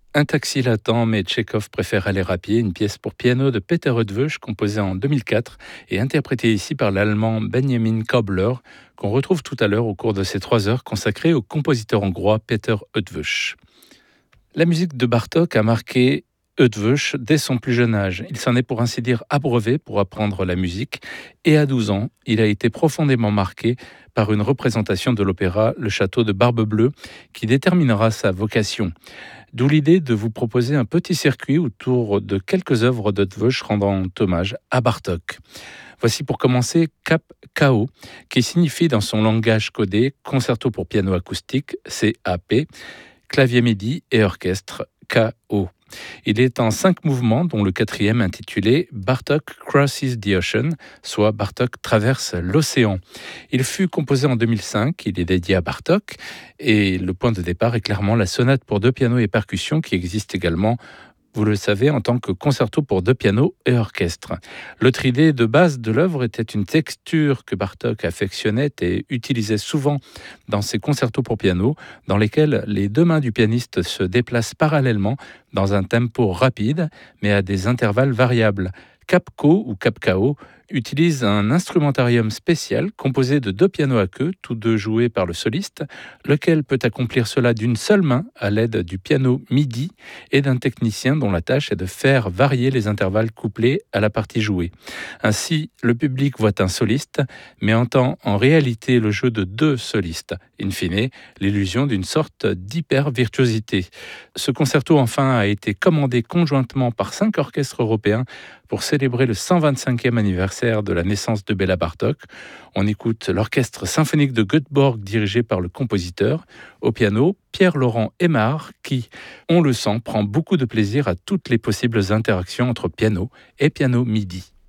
Un taxi l'attend, mais Tchekhov préfère aller à pied, une pièce pour piano de Peter Eötvös, composée en 2004 et interprétée ici par l'allemand Benjamin Köbler, qu'on retrouve tout à l'heure au cours de ces 3 heures consacrées au compositeur hongrois Peter Eötvös. La musique de Bartók a marqué Eötvös dès son plus jeune âge. Il s'en est pour ainsi dire abreuvé pour apprendre la musique et à 12 ans, il a été profondément marqué par une représentation de l'opéra Le Château de Barbe-Bleue qui déterminera sa vocation. D'où l'idée de vous proposer un petit circuit autour de quelques œuvres d'Eötvös rendant hommage à Bartók. Voici pour commencer Cap KO, qui signifie dans son langage codé Concerto pour piano acoustique, CAP, clavier MIDI et orchestre, KO. Il est en 5 mouvements, dont le 4e intitulé Bartók Crosses the Ocean, soit Bartók traverse l'océan. Il fut composé en 2005, il est dédié à Bartók, et le point de départ est clairement la sonate pour 2 pianos et percussions qui existe également, vous le savez, en tant que concerto pour 2 pianos et orchestre. L'autre idée de base de l'œuvre était une texture que Bartók affectionnait et utilisait souvent dans ses concertos pour piano, dans lesquels les 2 mains du pianiste se déplacent parallèlement dans un tempo rapide, mais à des intervalles variables. Capco ou Capkao utilise un instrumentarium spécial composé de 2 pianos à queue, tous 2 joués par le soliste, lequel peut accomplir cela d'une seule main à l'aide du piano MIDI et d'un technicien dont la tâche est de faire varier les intervalles couplés à la partie jouée. Ainsi, le public voit un soliste, mais entend en réalité le jeu de 2 solistes, in fine, l'illusion d'une sorte d'hyper-virtuosité. Ce concerto, enfin, a été commandé conjointement par 5 orchestres européens pour célébrer le 125e anniversaire de la naissance de Béla Bartók. On écoute l'orchestre symphonique de Göteborg dirigé par le compositeur. Au piano, Pierre-Laurent Aimard qui, on le sent, prend beaucoup de plaisir à toutes les possibles interactions entre piano et piano MIDI.